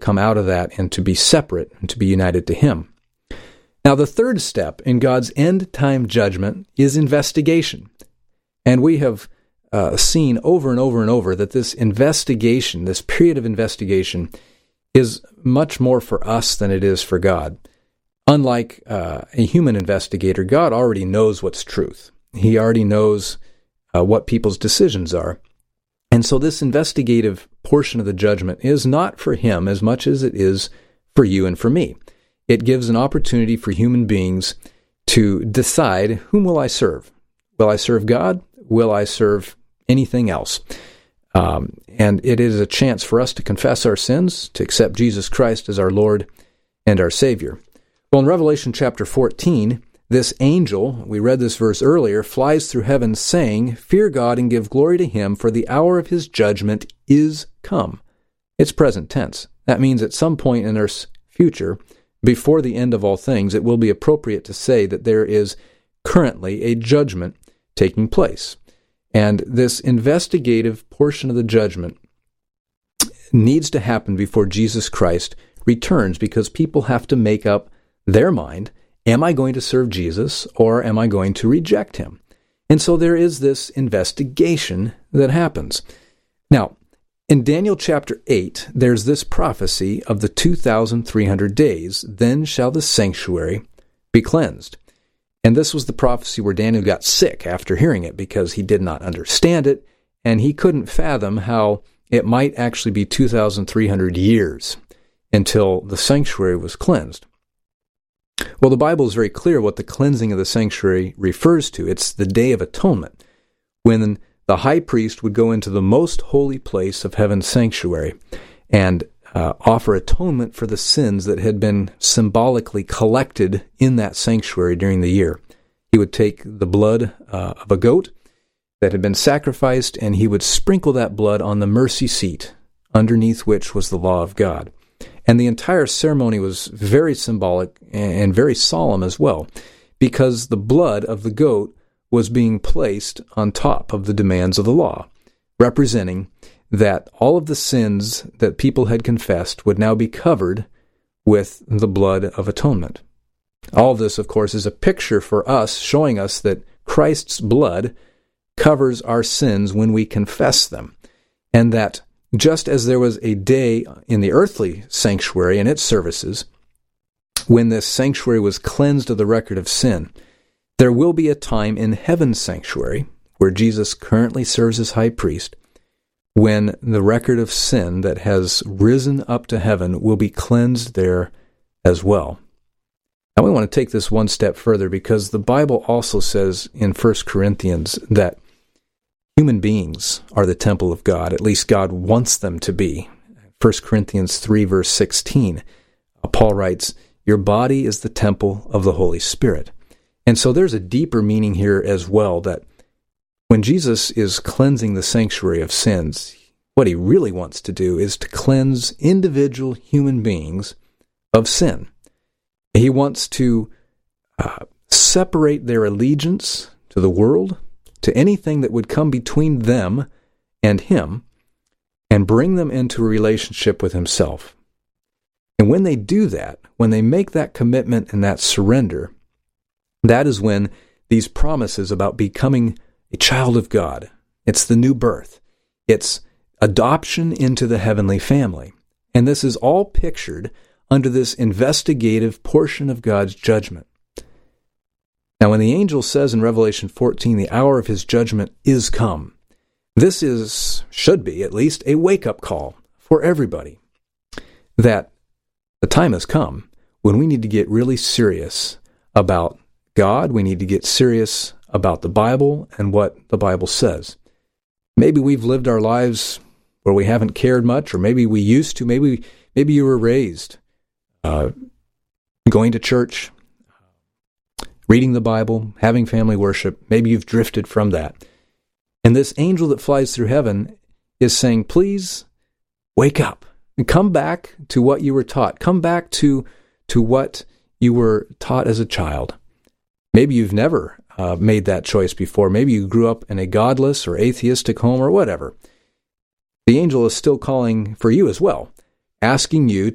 come out of that and to be separate and to be united to Him. Now, the third step in God's end-time judgment is investigation. And we have seen over and over and over that this investigation, this period of investigation, is much more for us than it is for God. Unlike a human investigator, God already knows what's truth. He already knows what people's decisions are. And so this investigative portion of the judgment is not for Him as much as it is for you and for me. It gives an opportunity for human beings to decide, whom will I serve? Will I serve God? Will I serve anything else? And it is a chance for us to confess our sins, to accept Jesus Christ as our Lord and our Savior. Well, in Revelation chapter 14, this angel, we read this verse earlier, flies through heaven saying, "Fear God and give glory to Him, for the hour of His judgment is come." It's present tense. That means at some point in our future, before the end of all things, it will be appropriate to say that there is currently a judgment taking place. And this investigative portion of the judgment needs to happen before Jesus Christ returns, because people have to make up their mind. Am I going to serve Jesus, or am I going to reject Him? And so there is this investigation that happens. Now, in Daniel chapter 8, there's this prophecy of the 2,300 days, then shall the sanctuary be cleansed. And this was the prophecy where Daniel got sick after hearing it, because he did not understand it, and he couldn't fathom how it might actually be 2,300 years until the sanctuary was cleansed. Well, the Bible is very clear what the cleansing of the sanctuary refers to. It's the Day of Atonement, when the high priest would go into the most holy place of heaven's sanctuary and offer atonement for the sins that had been symbolically collected in that sanctuary during the year. He would take the blood of a goat that had been sacrificed, and he would sprinkle that blood on the mercy seat, underneath which was the law of God. And the entire ceremony was very symbolic and very solemn as well, because the blood of the goat was being placed on top of the demands of the law, representing that all of the sins that people had confessed would now be covered with the blood of atonement. All of this, of course, is a picture for us, showing us that Christ's blood covers our sins when we confess them, and that just as there was a day in the earthly sanctuary and its services when this sanctuary was cleansed of the record of sin, there will be a time in heaven's sanctuary, where Jesus currently serves as high priest, when the record of sin that has risen up to heaven will be cleansed there as well. Now we want to take this one step further, because the Bible also says in 1 Corinthians that human beings are the temple of God. At least God wants them to be. 1 Corinthians 3 verse 16, Paul writes, "Your body is the temple of the Holy Spirit." And so there's a deeper meaning here as well, that when Jesus is cleansing the sanctuary of sins, what He really wants to do is to cleanse individual human beings of sin. He wants to separate their allegiance to the world, to anything that would come between them and Him, and bring them into a relationship with Himself. And when they do that, when they make that commitment and that surrender, that is when these promises about becoming a child of God, it's the new birth, it's adoption into the heavenly family. And this is all pictured under this investigative portion of God's judgment. Now, when the angel says in Revelation 14, the hour of His judgment is come, this should be at least a wake-up call for everybody, that the time has come when we need to get really serious about God. We need to get serious about the Bible and what the Bible says. Maybe we've lived our lives where we haven't cared much, or maybe we used to. Maybe you were raised going to church, reading the Bible, having family worship. Maybe you've drifted from that. And this angel that flies through heaven is saying, please wake up and come back to what you were taught. Come back to what you were taught as a child. Maybe you've never made that choice before. Maybe you grew up in a godless or atheistic home or whatever. The angel is still calling for you as well, asking you